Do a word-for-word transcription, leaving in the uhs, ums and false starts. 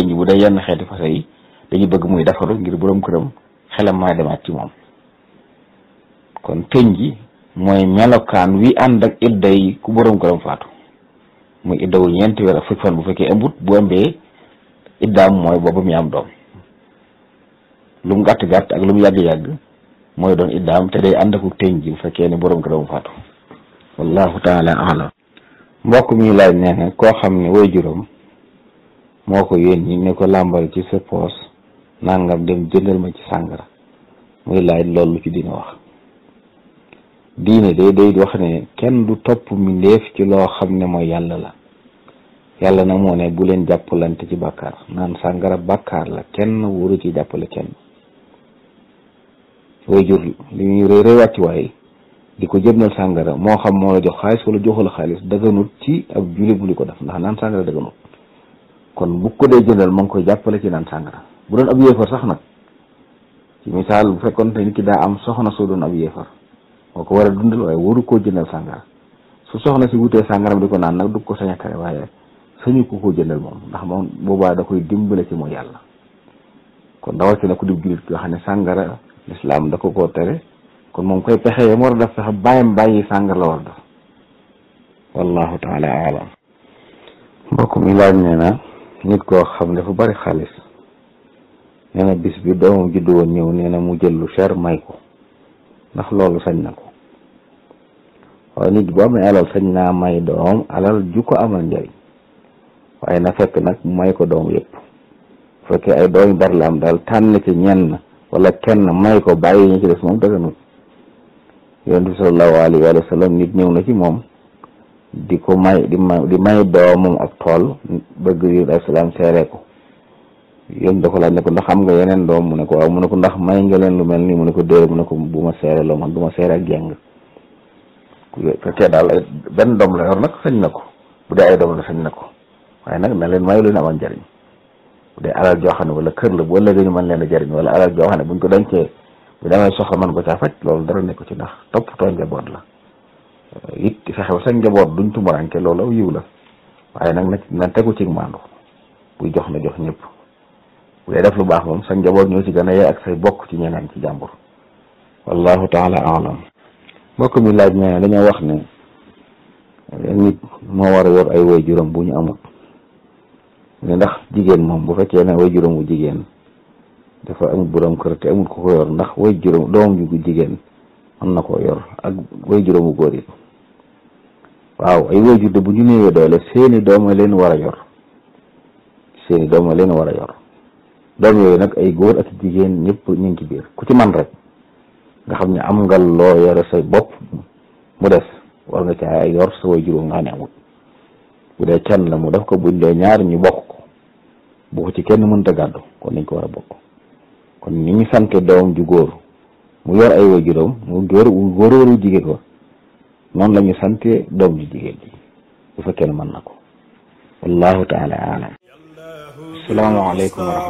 ñi bu dee yenn xeeti fase yi dañuy bëgg muy defaru ngir borom këram xelam maa demaat ci moom. kon tëñ ji mooy melokaan wi ànd ak idda yi ku borom këram faatu muy idda wu ñeenti weer ak fukki fan bu fekkee ëmbut bu ëmbee iddaam mooy boobu mi am doom lu mu gàtt gàtt ak lu mu yàgg yàgg mooy doon iddaam te day ànd ak tëñ ji bu fekkee ne borom këram faatu wallahu taala alam. mbokk mi laaj nee na koo xam ne way juróom moo ko yónni ne ko làmbal ci sa poos nangam dem jëndal ma ci sàngara muy laaj loolu ci dina wax. diine day day wax ne kenn du topp mbindeef ci loo xam ne mooy yàlla la yàlla nag moo ne bu leen jàppalante ci bàkkaar naan sàngara bàkkaar la kenn wuru ci jàppale kenn. way jur li ñuy rëy rëy wàcci waaye di ko jëndal sàngara moo xam moo la jox xaalis wala joxula xaalis dëgganut ci ab jullit bu li ko def ndax naan sàngara dëgganut kon bu ko dee jëndal ma ngi koy jàppale ci naan sàngara bu doon ab yéefar sax nag ci misaal bu fekkoon te nit ki daa am soxna soo doon ab yéefar moo ko war a dundal waaye waru koo jëndal sàngara su soxna si wutee sàngaram di ko naan nag du ko sañ a tere waaye sañu ko koo jëndal moom ndax moom boobaa da koy dimbale ci mooy yàlla kon rawatina ku di jullit yoo xam ne sàngara lislaam da ko koo tere kon moom koy pexe yam war a def sax bàyyam bàyyi sàngara la war a def wallahu taala alam. mbokk mi laaj nee na nit koo xam dafa bari xaalis nee na bis bi doomam juddu woon ñëw nee na mu jël lu cher may ko ndax loolu sañ na ko waaye nit bu amee alal sañ naa may doom alal ju ko amal njëriñ waaye na fekk nag may ko doom yëpp bu fekkee ay doom yu bari la am daal tànn ci ñenn wala kenn may ko bàyyi ñu ci des moom dëgganut. yonent bi sallallahu alayhi wa sallam nit ñëw na ci moom di ko may di may di may doomam ak tool bëgg yu alayhi salaam seere ko yéen da ko laaj ne ko ndax xam nga yeneen doom mu ne ko waaw mu ne ko ndax may nga leen lu mel nii mu ne ko déedéet mu ne ko bu ma seere loo man du ma seere ak jeng fekkee daal ay benn doom la yor nag sañ na ko bu dee ay doom la sañ na ko waaye nag na leen may lu ne amal njëriñ bu dee alal joo xam ne wala kër la boo léegi ñu mën leen a jëriñ wala alal joo xam ne buñ ko dencee bu demee soxla mën ko caa faj loolu dara nekk ci ndax toppatoo njaboot la it fexew sa njaboot duñ tumuranke loolu aw yiw la waaye nag na na tegu ci maandu buy jox na jox ñëpp bu dee def lu baax moom sa njaboot ñoo ci gën a yee ak say bokk ci ñeneen ci jàmbur wallahu taala alam. mbokk mi laaj ne dañoo wax ne nit moo war a yor ay way juróom bu ñu amut ne ndax jigéen moom bu fekkee ne way juróom bu jigéen dafa amul borom kër te amul ko ko yor ndax way juróom doomam ju jigéen mën na koo yor ak way juróomu góor it waaw ay way jur de bu ñu néewee doole seeni doom leen war a yor seeni doom leen war a yor doom yooyu nag ay góor ak jigéen ñëpp ñu ngi ci biir ku ci man rek nga xam ne am nga loo yore sa bopp mu des war nga caa yor sa way juróom nga xam ne amul bu dee kenn la mu def ko buñ dee ñaar ñu bokk ko bu ko ci kenn mënta gàddu kon nañ ko war a bokk kon ni ñu sante doom ju góor mu yor ay way juróom mu góor góor waru jigéen ko noonu la ñu sante doom ju jigéen ji bu fekkee ne mën na ko wallahu taala alam. asalaamaaleykum wa rahmatulah